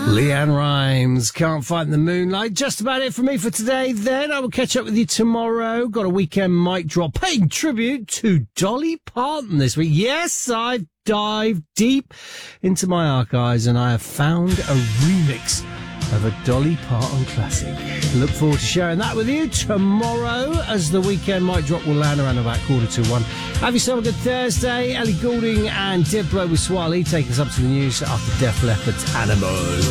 Leanne Rimes, Can't Fight in the Moonlight. Just about it for me for today. Then I will catch up with you tomorrow. Got a weekend mic drop paying tribute to Dolly Parton this week. Yes, I've dived deep into my archives and I have found a remix of a Dolly Parton classic. Look forward to sharing that with you tomorrow as the weekend mic drop will land around about 1:45. Have yourself a good Thursday. Ellie Goulding and Deborah Wiswali take us up to the news after Def Leppard's Animal.